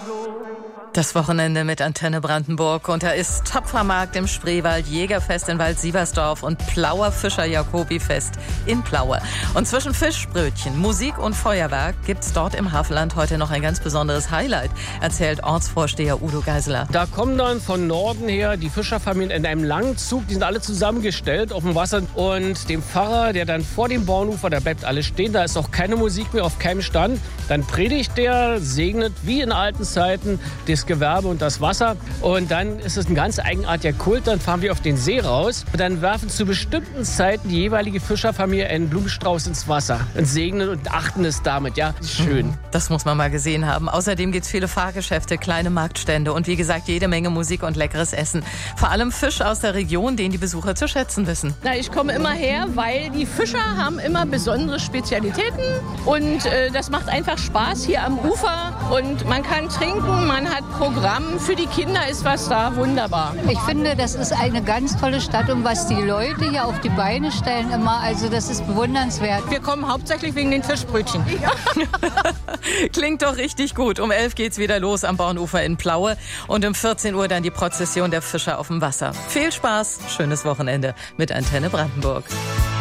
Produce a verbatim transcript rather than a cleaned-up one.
Das Wochenende mit Antenne Brandenburg und da ist Töpfermarkt im Spreewald, Jägerfest in Wald-Sieversdorf und Plauer Fischer-Jacobi-Fest in Plaue. Und zwischen Fischbrötchen, Musik und Feuerwerk gibt's dort im Hafenland heute noch ein ganz besonderes Highlight, erzählt Ortsvorsteher Udo Geiseler. Da kommen dann von Norden her die Fischerfamilien in einem langen Zug, die sind alle zusammengestellt auf dem Wasser und dem Pfarrer, der dann vor dem Bauernufer, da bleibt alles stehen, da ist auch keine Musik mehr auf keinem Stand. Dann predigt der, segnet wie in alten Zeiten das Gewerbe und das Wasser. Und dann ist es ein ganz eigenartiger Kult. Dann fahren wir auf den See raus und dann werfen zu bestimmten Zeiten die jeweilige Fischerfamilie einen Blumenstrauß ins Wasser und segnen und achten es damit. Ja, schön. Das muss man mal gesehen haben. Außerdem gibt es viele Fahrgeschäfte, kleine Marktstände und wie gesagt jede Menge Musik und leckeres Essen. Vor allem Fisch aus der Region, den die Besucher zu schätzen wissen. Na, ich komme immer her, weil die Fischer haben immer besondere Spezialitäten und äh, das macht einfach Spaß hier am Ufer und man kann trinken, man hat Programm, für die Kinder ist was da, wunderbar. Ich finde, das ist eine ganz tolle Stadt und was die Leute hier auf die Beine stellen immer, also das ist bewundernswert. Wir kommen hauptsächlich wegen den Fischbrötchen. Ja. Klingt doch richtig gut. Um elf geht's wieder los am Bauernufer in Plaue und um vierzehn Uhr dann die Prozession der Fischer auf dem Wasser. Viel Spaß, schönes Wochenende mit Antenne Brandenburg.